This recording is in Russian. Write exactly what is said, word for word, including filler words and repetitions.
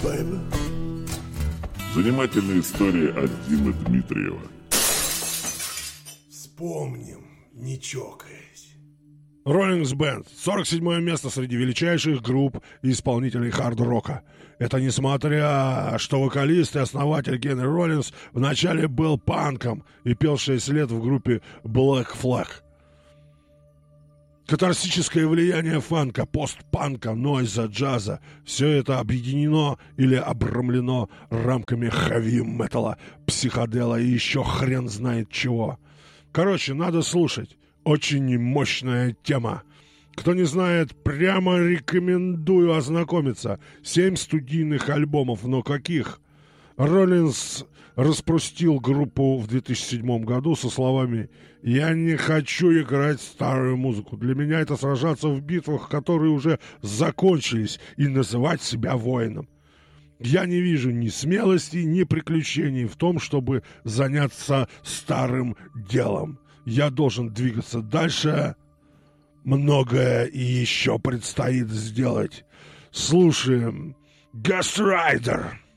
baby. Занимательная история от Димы Дмитриева. Вспомним, не чокаясь. Rollins Band. сорок седьмое место среди величайших групп и исполнителей хард-рока. Это несмотря, что вокалист и основатель Генри Роллинс вначале был панком и пел шесть лет в группе Black Flag. Катарсическое влияние фанка, постпанка, нойза, джаза – все это объединено или обрамлено рамками хэви-металла, психодела и еще хрен знает чего. Короче, надо слушать. Очень мощная тема. Кто не знает, прямо рекомендую ознакомиться. Семь студийных альбомов, но каких? Роллинс распустил группу в две тысячи седьмом году со словами «Я не хочу играть старую музыку. Для меня это сражаться в битвах, которые уже закончились, и называть себя воином. Я не вижу ни смелости, ни приключений в том, чтобы заняться старым делом. Я должен двигаться дальше. Многое и еще предстоит сделать. Слушаем Ghost Rider».